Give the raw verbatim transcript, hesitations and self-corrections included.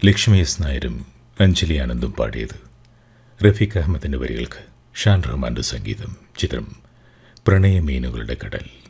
Lakshmi S നായരും അഞ്ജലി ആനന്ദും പാടിയത്. റഫീഖ് അഹമ്മദിൻ്റെ വരികൾക്ക് ഷാൻ റഹ്മാൻ്റെ സംഗീതം. ചിത്രം പ്രണയമീനുകളുടെ കടൽ.